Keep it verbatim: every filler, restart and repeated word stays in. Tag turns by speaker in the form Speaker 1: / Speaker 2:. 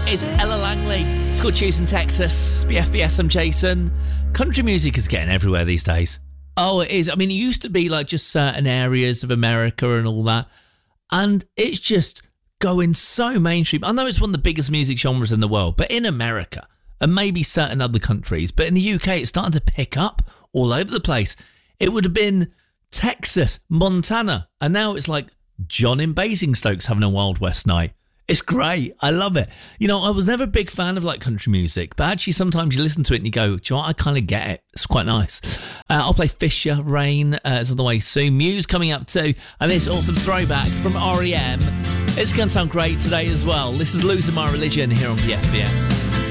Speaker 1: It's Ella Langley. It's called Choosing Texas. It's B F B S. I'm Jason. Country music is getting everywhere these days. Oh, it is. I mean, it used to be like just certain areas of America and all that. And it's just going so mainstream. I know it's one of the biggest music genres in the world, but in America and maybe certain other countries, but in the U K, it's starting to pick up all over the place. It would have been Texas, Montana, and now it's like John in Basingstoke's having a Wild West night. It's great. I love it. You know, I was never a big fan of like country music, but actually sometimes you listen to it and you go, do you know what? I kind of get it. It's quite nice. Uh, I'll play Fisher, Rain uh, is on the way soon. Muse coming up too. And this awesome throwback from R E M. It's going to sound great today as well. This is Losing My Religion here on B F B S.